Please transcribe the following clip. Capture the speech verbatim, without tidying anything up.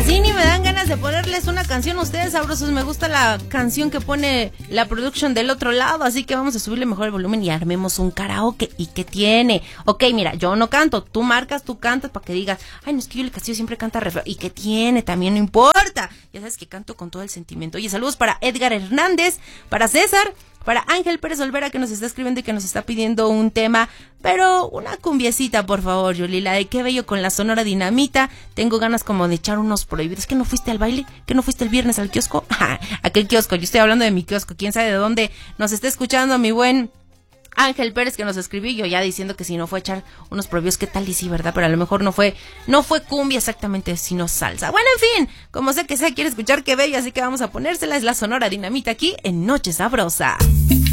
Así ni me dan ganas de ponerles una canción a ustedes, sabrosos. Me gusta la canción que pone la production del otro lado, así que vamos a subirle mejor el volumen y armemos un karaoke. ¿Y qué tiene? Ok, mira, yo no canto, tú marcas, tú cantas para que digas, ay, no, es que Yuli Castillo siempre canta re feo. ¿Y qué tiene? También no importa. Ya sabes que canto con todo el sentimiento. Oye, saludos para Edgar Hernández, para César, para Ángel Pérez Olvera, que nos está escribiendo y que nos está pidiendo un tema, pero una cumbiecita, por favor, Yuli, la de Qué Bello con la Sonora Dinamita. Tengo ganas como de echar unos prohibidos. ¿Que no fuiste al baile? ¿Que no fuiste el viernes al kiosco? Aquel kiosco, yo estoy hablando de mi kiosco. ¿Quién sabe de dónde nos está escuchando mi buen Ángel Pérez, que nos escribió, yo ya diciendo que si no fue a echar unos prohibidos, qué tal y sí, ¿verdad? Pero a lo mejor no fue, no fue cumbia exactamente, sino salsa. Bueno, en fin, como sé que sea quiere escuchar Qué Bello, así que vamos a ponérsela, es la Sonora Dinamita aquí en Noche Sabrosa.